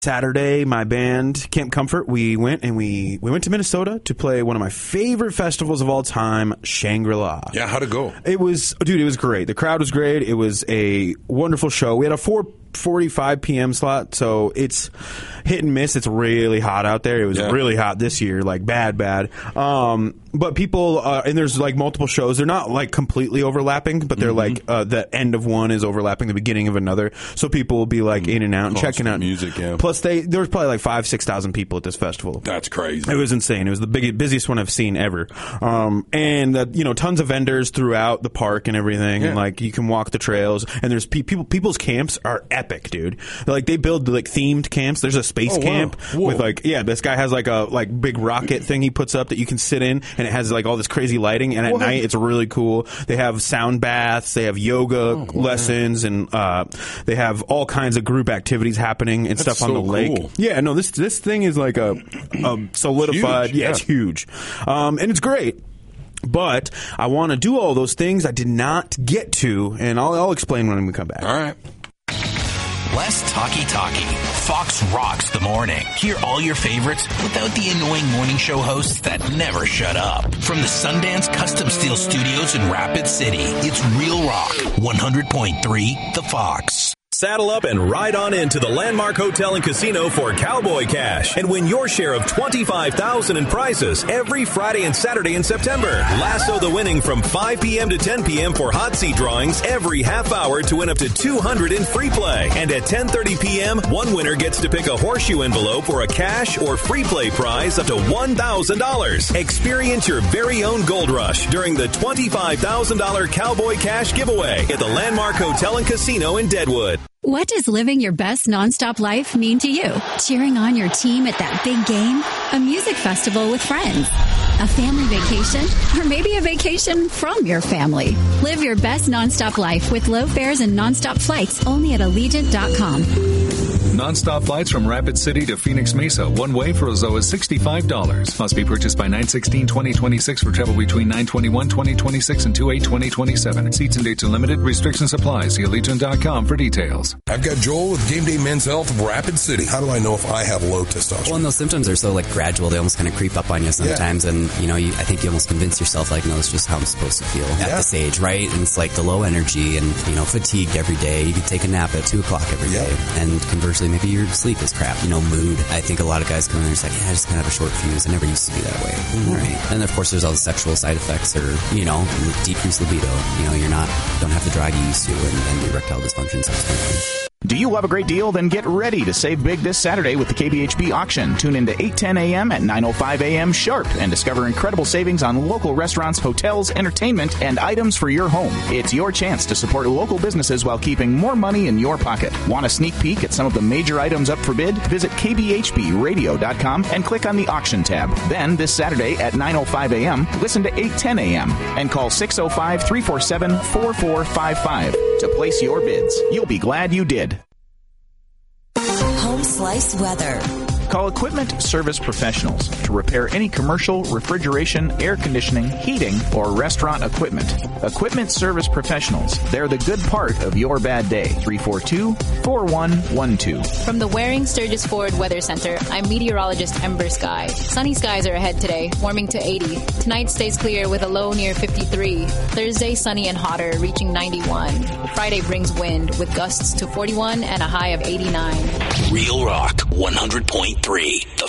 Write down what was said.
Saturday, my band, Camp Comfort, we went to Minnesota to play one of my favorite festivals of all time, Shangri-La. Yeah, how'd it go? It was great. The crowd was great. It was a wonderful show. We had a 4:45 p.m. slot, so it's hit and miss. It's really hot out there. It was really hot this year, like bad. But people, and there's like multiple shows. They're not like completely overlapping, but they're like the end of one is overlapping the beginning of another. So people will be like in and out and checking out music. Yeah. Plus, there was probably like 5,000-6,000 people at this festival. That's crazy. It was insane. It was the busiest one I've seen ever. And tons of vendors throughout the park and everything. Yeah. And like you can walk the trails. And there's people's camps are epic, dude. Like they build like themed camps. There's a space camp with like this guy has like a big rocket thing he puts up that you can sit in, and it has like all this crazy lighting. And at night it's really cool. They have sound baths. They have yoga lessons, and they have all kinds of group activities happening and stuff on the lake. Cool. Yeah, no, this thing is like a solidified. Huge, it's huge, and it's great. But I want to do all those things I did not get to, and I'll explain when we come back. All right. Less talky. Fox rocks the morning. Hear all your favorites without the annoying morning show hosts that never shut up. From the Sundance Custom Steel Studios in Rapid City, it's Real Rock 100.3 The Fox. Saddle up and ride on into the Landmark Hotel and Casino for Cowboy Cash and win your share of $25,000 in prizes every Friday and Saturday in September. Lasso the winning from 5 p.m. to 10 p.m. for hot seat drawings every half hour to win up to $200 in free play. And at 10:30 p.m., one winner gets to pick a horseshoe envelope or a cash or free play prize up to $1,000. Experience your very own gold rush during the $25,000 Cowboy Cash giveaway at the Landmark Hotel and Casino in Deadwood. What does living your best nonstop life mean to you? Cheering on your team at that big game? A music festival with friends? A family vacation? Or maybe a vacation from your family? Live your best nonstop life with low fares and nonstop flights only at Allegiant.com. Nonstop flights from Rapid City to Phoenix Mesa, one way for as low as $65. Must be purchased by 9/16/2026 for travel between 9/21/2026 and 2/8/2027. Seats and dates are limited. Restrictions apply. See Allegiant.com for details. I've got Joel with Game Day Men's Health of Rapid City. How do I know if I have low testosterone? Well, and those symptoms are so gradual. They almost kind of creep up on you sometimes. And, I think you almost convince yourself no, it's just how I'm supposed to feel at this age, right? And it's like the low energy and, fatigued every day. You could take a nap at 2 o'clock every day. And conversely, maybe your sleep is crap. Mood. I think a lot of guys come in and they're I just kind of have a short fuse. I never used to be that way. Right. And of course, there's all the sexual side effects or, decreased libido. Don't have the drive you used to and the erectile dysfunction subsequently. Do you love a great deal? Then get ready to save big this Saturday with the KBHB auction. Tune in to 8:10 a.m. at 9:05 a.m. sharp and discover incredible savings on local restaurants, hotels, entertainment, and items for your home. It's your chance to support local businesses while keeping more money in your pocket. Want a sneak peek at some of the major items up for bid? Visit kbhbradio.com and click on the auction tab. Then, this Saturday at 9:05 a.m., listen to 8:10 a.m. and call 605-347-4455 to place your bids. You'll be glad you did. Home Slice Weather. Call Equipment Service Professionals to repair any commercial, refrigeration, air conditioning, heating, or restaurant equipment. Equipment Service Professionals. They're the good part of your bad day. 342-4112. From the Waring Sturgis Ford Weather Center, I'm meteorologist Ember Sky. Sunny skies are ahead today, warming to 80. Tonight stays clear with a low near 53. Thursday, sunny and hotter, reaching 91. Friday brings wind with gusts to 41 and a high of 89. Real Rock 100.3 The